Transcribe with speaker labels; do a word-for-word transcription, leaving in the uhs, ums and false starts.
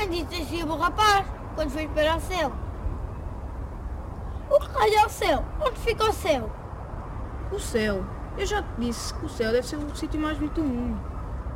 Speaker 1: Também disse assim o rapaz, quando foi para o céu. O que raio é o céu? Onde fica o céu?
Speaker 2: O céu. Eu já te disse que o céu deve ser o sítio mais bonito do mundo.